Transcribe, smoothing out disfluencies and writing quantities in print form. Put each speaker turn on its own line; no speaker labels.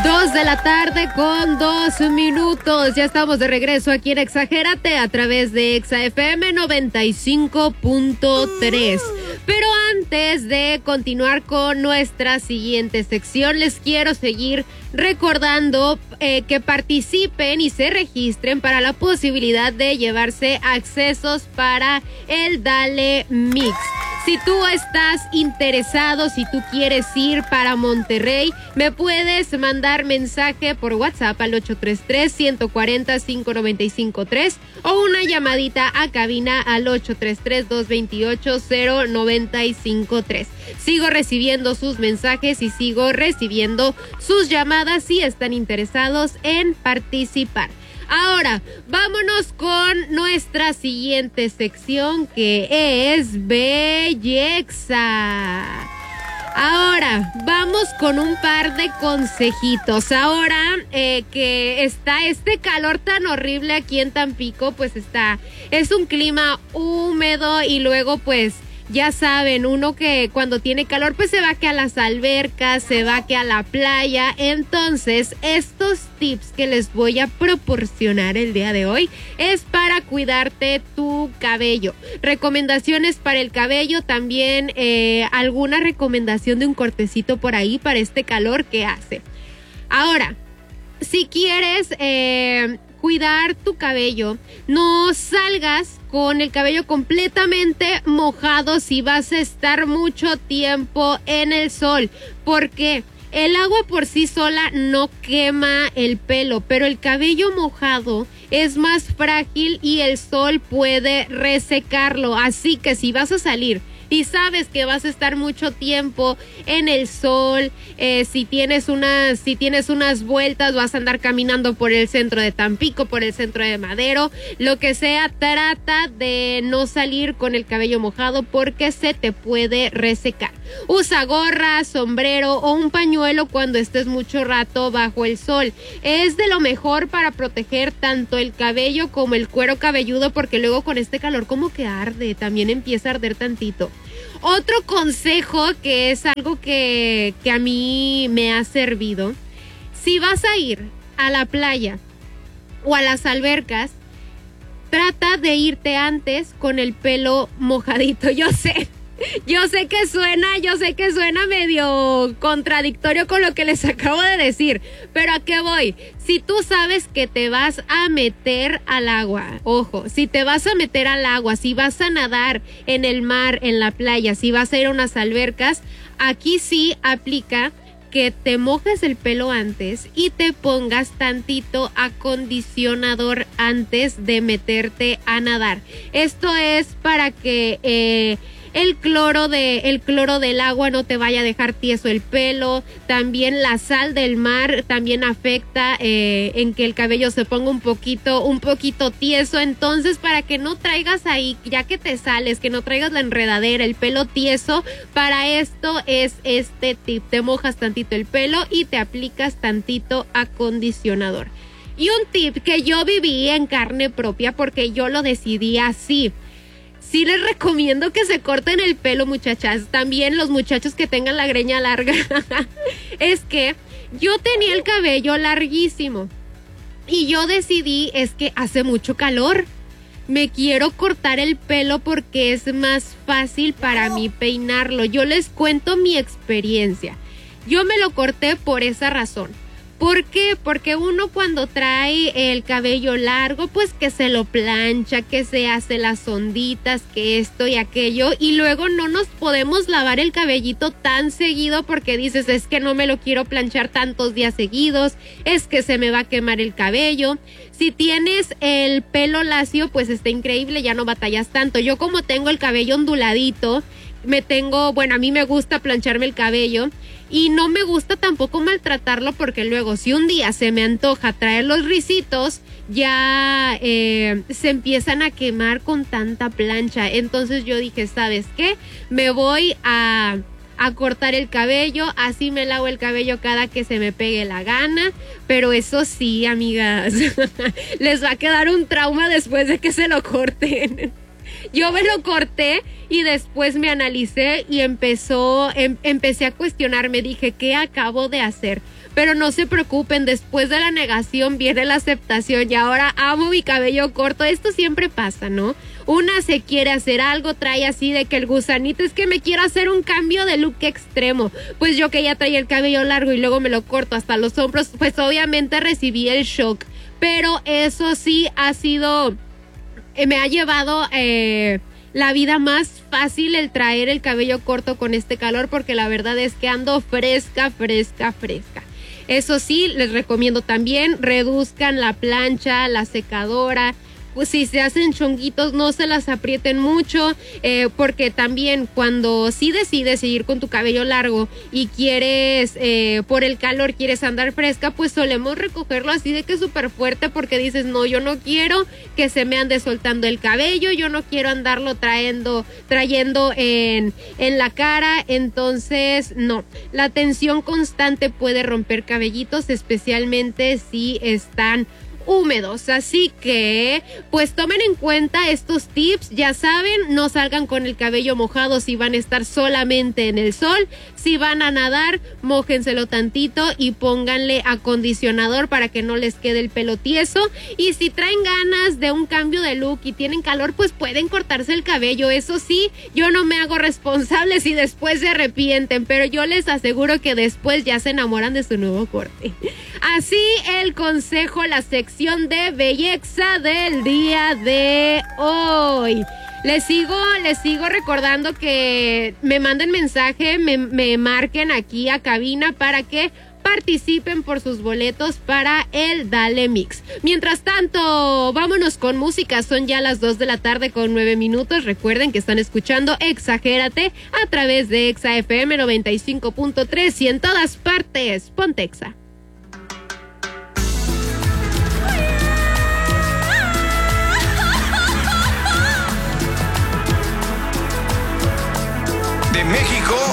2 de la tarde con 2 minutos. Ya estamos de regreso aquí en Exagérate a través de Exa FM 95.3. Pero antes de continuar con nuestra siguiente sección, les quiero seguir recordando que participen y se registren para la posibilidad de llevarse accesos para el Dale Mix. Si tú estás interesado, si tú quieres ir para Monterrey, me puedes mandar mensaje por WhatsApp al 833-140-5953 o una llamadita a cabina al 833-228-0953. Sigo recibiendo sus mensajes y sigo recibiendo sus llamadas si están interesados en participar. Ahora, vámonos con nuestra siguiente sección, que es Bellexa. Ahora, vamos con un par de consejitos. Ahora que está este calor tan horrible aquí en Tampico, pues es un clima húmedo y luego pues ya saben, uno que cuando tiene calor pues se va que a las albercas, se va que a la playa. Entonces, estos tips que les voy a proporcionar el día de hoy es para cuidarte tu cabello. Recomendaciones para el cabello, también alguna recomendación de un cortecito por ahí para este calor que hace. Ahora, si quieres cuidar tu cabello, no salgas con el cabello completamente mojado si vas a estar mucho tiempo en el sol, porque el agua por sí sola no quema el pelo, pero el cabello mojado es más frágil y el sol puede resecarlo. Así que si vas a salir y sabes que vas a estar mucho tiempo en el sol, si tienes unas vueltas, vas a andar caminando por el centro de Tampico, por el centro de Madero, lo que sea, trata de no salir con el cabello mojado porque se te puede resecar. Usa gorra, sombrero o un pañuelo cuando estés mucho rato bajo el sol. Es de lo mejor para proteger tanto el cabello como el cuero cabelludo, porque luego con este calor como que arde, también empieza a arder tantito. Otro consejo que es algo que a mí me ha servido: si vas a ir a la playa o a las albercas, trata de irte antes con el pelo mojadito. Yo sé que suena medio contradictorio con lo que les acabo de decir, pero ¿a qué voy? Si tú sabes que te vas a meter al agua, ojo, si te vas a meter al agua, si vas a nadar en el mar, en la playa, si vas a ir a unas albercas, aquí sí aplica que te mojes el pelo antes y te pongas tantito acondicionador antes de meterte a nadar. Esto es para que el cloro del agua no te vaya a dejar tieso el pelo. También la sal del mar también afecta en que el cabello se ponga un poquito tieso. Entonces, para que no traigas ahí, ya que te sales, que no traigas la enredadera, el pelo tieso, para esto es este tip: te mojas tantito el pelo y te aplicas tantito acondicionador. Y un tip que yo viví en carne propia, porque yo lo decidí así: sí les recomiendo que se corten el pelo, muchachas. También los muchachos que tengan la greña larga. Es que yo tenía el cabello larguísimo y yo decidí, es que hace mucho calor, me quiero cortar el pelo porque es más fácil para mí peinarlo. Yo les cuento mi experiencia. Yo me lo corté por esa razón. ¿Por qué? Porque uno cuando trae el cabello largo, pues que se lo plancha, que se hace las onditas, que esto y aquello, y luego no nos podemos lavar el cabellito tan seguido porque dices, es que no me lo quiero planchar tantos días seguidos, es que se me va a quemar el cabello. Si tienes el pelo lacio, pues está increíble, ya no batallas tanto. Yo, como tengo el cabello onduladito, a mí me gusta plancharme el cabello. Y no me gusta tampoco maltratarlo, porque luego si un día se me antoja traer los ricitos, ya se empiezan a quemar con tanta plancha. Entonces yo dije, ¿sabes qué? Me voy a cortar el cabello, así me lavo el cabello cada que se me pegue la gana. Pero eso sí, amigas, les va a quedar un trauma después de que se lo corten. Yo me lo corté y después me analicé y empecé a cuestionarme. Dije, ¿qué acabo de hacer? Pero no se preocupen, después de la negación viene la aceptación y ahora amo mi cabello corto. Esto siempre pasa, ¿no? Una se quiere hacer algo, trae así de que el gusanito es que me quiero hacer un cambio de look extremo. Pues yo que ya traía el cabello largo y luego me lo corto hasta los hombros, pues obviamente recibí el shock. Pero eso sí ha sido, me ha llevado la vida más fácil el traer el cabello corto con este calor, porque la verdad es que ando fresca. Eso sí, les recomiendo también, reduzcan la plancha, la secadora. Pues si se hacen chonguitos, no se las aprieten mucho, porque también cuando sí decides seguir con tu cabello largo y quieres, por el calor quieres andar fresca, pues solemos recogerlo así de que súper fuerte, porque dices, no, yo no quiero que se me ande soltando el cabello, yo no quiero andarlo trayendo en la cara. Entonces no, la tensión constante puede romper cabellitos, especialmente si están húmedos, así que pues tomen en cuenta estos tips. Ya saben, no salgan con el cabello mojado si van a estar solamente en el sol. Si van a nadar, mójenselo tantito y pónganle acondicionador para que no les quede el pelo tieso. Y si traen ganas de un cambio de look y tienen calor, pues pueden cortarse el cabello. Eso sí, yo no me hago responsable si después se arrepienten, pero yo les aseguro que después ya se enamoran de su nuevo corte. Así el consejo, la sección de belleza del día de hoy. Les sigo recordando que me manden mensaje, me marquen aquí a cabina para que participen por sus boletos para el Dale Mix. Mientras tanto, vámonos con música. Son ya las 2 de la tarde con 9 minutos. Recuerden que están escuchando Exagérate a través de Exa FM 95.3 y en todas partes. Ponte Exa.
De México